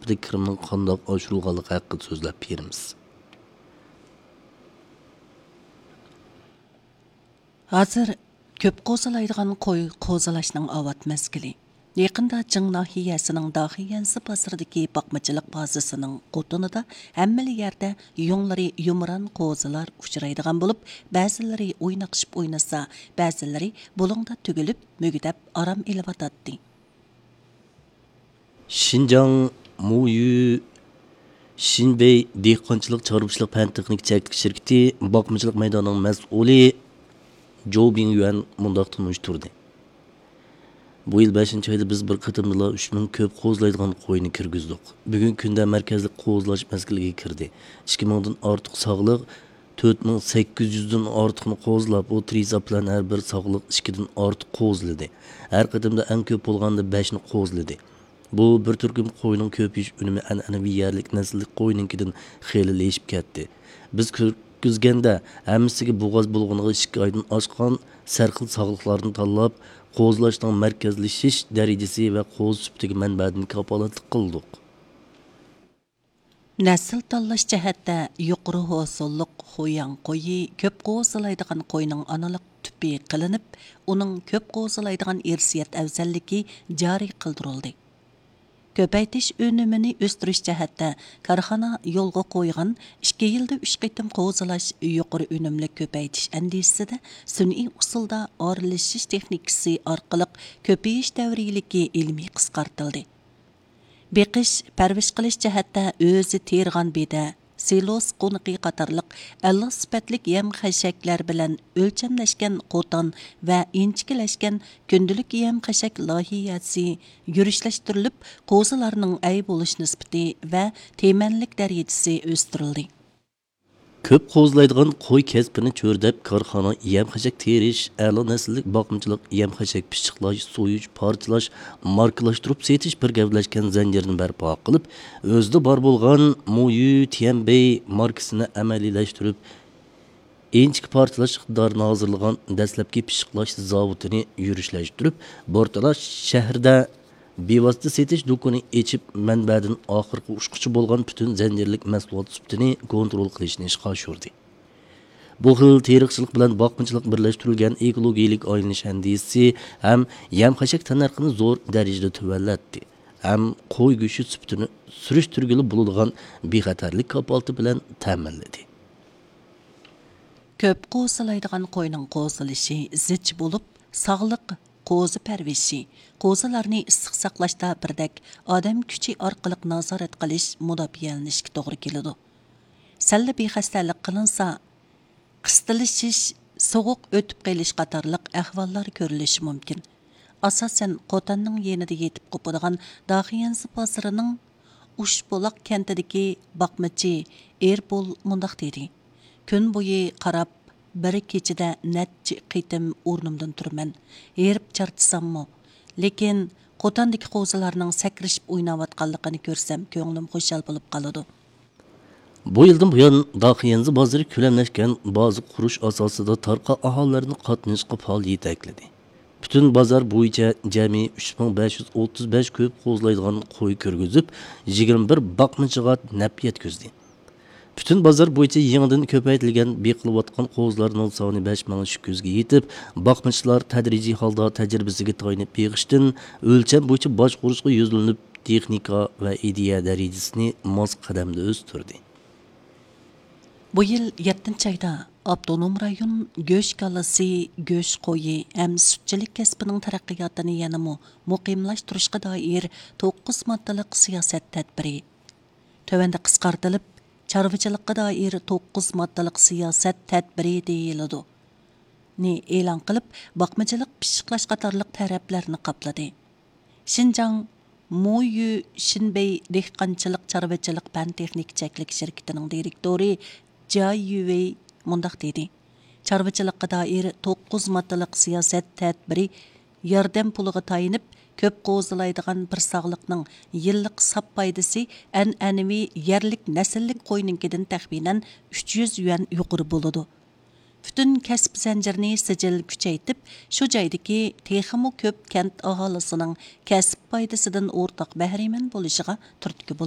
haqidagi kirimning qandoq oshirılganligi haqida so'zlab beramiz. Hazır köp qo'zilaydigan qo'y qo'zilashning avat mezgili. Yaqında Jing nahiyasining Daxiyansi bozordagi boqmachilik bazasining qo'tinida hammali yerda yo'nlari yumran qo'zilar uchraydigan bo'lib, ba'zilari o'ynaqishib o'ynasa, ba'zilari bulungda tugilib, mugidab aram elvatadi. Xinjiang Muyu Xinbei dehqonchilik chorvachilik fan texnik çektik şirketi boqmachilik maydonining mas'uli Zhou Bingyuan mundaq tunishtirdi. Bu yil 5-oyda biz bir qatimda 3000 ko'p qo'zlaydigan qo'yni kirgizdik. Bugun kunda markazli qo'zlash mezgiliga kirdi. 2000 dan ortiq sog'liq 4800 dan ortiqni qo'zlab, o triza bilan har bir sog'liq 2 dan ortiq qo'zladi. Har qatimda eng ko'p bo'lganda 5 ni qo'zladi. Bu bir turkum qo'yning ko'payish unumi an'anaviy yerlik nasllik qo'yninkidan xeyli leshib ketdi. Biz kirgizganda hammasiga bo'g'oz bo'lganiga 2 oydan oshgan sarxil sog'liqlarni tanlab, qo'zlashning markazlashish darajasi va qo'z suftiga manbadan kafolatlik qildik. Nasl tanlash jihatda yuqori hosilliq xo'yan qo'yi ko'p qo'zilaydigan qo'yning analiq tupi qilinib, uning ko'p qo'zilaydigan irsiyat afzalligi joriy qildirildi. Köpaytish önümünü östürüş cəhətdə karxana yolğa qoyğan 2 yılda 3 qitim qo'zilash yuqori önümlü köpaytish əndisində sun'iy usulda aralashış texnikasi orqali köpayish davriyaligi ilmiy qisqartildi. Beqish, parvish qilish cəhətdə o'zi tergan beda, silos qo'niqi qatarlıq 50 sifatlik yem xashaklar bilan o'lchamlashgan qo'ton va inchikilashgan kundulik yem xashak lohiyasi yurishlashtirilib, qo'zilarning ay bo'lish nisbati va temanlik darajasi o'stirildi. Ko'p qo'zlaydigan qo'y kasbini cho'rdab korxona yem xashak terish, a'lo nasllik boqimchilik yem xashak pishiqlash, so'yish, parchalash, markalashtirib setish bir gavlashgan zanjirni barpo qilib, o'zida bor bo'lgan Muyu Tianbei markasini amaliylashtirib, inchik parchalash iqtidorini hozirlagan dastlabki pishiqlash zavodini yurishlashtirib, Bortalash shahrida bevosita setish do'koni ochib, manbadan oxirgi ushquchi bo'lgan butun zanjirlik mahsulot suftini kontrol qilishni ishga oshirdi. Bu xil teriqchilik bilan boqmachilik birlashtirilgan ekologik aylanish andisi ham yem xashak tanarxini zo'r darajada tuvallatdi. Ham qo'y go'shti suftini surishtirgili bo'ladigan bexatarlik kapolati bilan ta'minladi. Ko'p qo'zilaydigan qo'yning qo'zilishi zich bo'lib, sog'liq qo'zi parvishi, qo'zilarni issiq saqlashda birdek odam kuchi orqali nazorat qilish mudofiyalanishga to'g'ri keladi. Salla bexastalik qilinsa, qistilishish, sovuq o'tib qelish qatorliq ahvollar ko'rilishi mumkin. Asosan qo'tanning yenida yetib qopadigan Daxiyansi bozorining Ushbuloq kentidagi boqmachi Erbol mundaq dedi. Kun bo'yi qarab bir kechida necha qitim o'rnimdan turman. Erib charchasammi, lekin qo'tandagi qo'zilarning sakrishib o'ynayotganligini ko'rsam, ko'nglim xushal bo'lib qoladi. Bu yildan buyon Daxiyansi bozori ko'lamlashgan ba'zi qurish asosida tarqa aholilarni qatnashga faol yetakladi. Bütün bozor bo'yicha jami 3535 ko'p qo'zlaydigan qo'y kirgizib, 21 boqmachiga naf yetkazdi. Bütün bozor bo'yicha yangidan ko'paytirilgan beqilayotgan qo'zlarning soni 5200 ga yetib, boqmachilar tadrijiy holda tajribasiga tayanib beg'ishdan o'lcham bo'yicha boshqurishga yuzlanib, texnika va ideya darajasini mos qadamda o'stirdi. Bu yil 7-oyda Abdunum rayon go'sht kalasi, go'sht qo'yi ham sutchilik kasbining taraqqiyotini yanada muqimlashtirishga doir 9 moddalik siyosat tadbiri tövəndə qisqartılıb, chorvachilikqa doir 9 moddalik siyosat tadbiri deyiladi. E'lon qilib, boqmachilik, pishiqlash qatorliq taraflarni qopladi. Xinjiang Muyu Xinbei dehqonchilik chorvachilik fan texnik cheklik shirkatining direktori Jia Yuwei mundaq dedi. Chorvachilikqa doir 9 moddalik siyosat tadbiri yordam puliga tayinib, ko'p qo'zilaydigan bir sog'liqning yillik sap foydasi an'anaviy yerlik nasllik qo'yninkidan taxminan 300 yuan yuqori bo'ladi. Bütün kasb zanjirini sijil kuchaytib, shu joydagi texmo ko'p kent aholisining kasb foydasidan o'rtaq bahramand bo'lishiga turtki bo'ladi.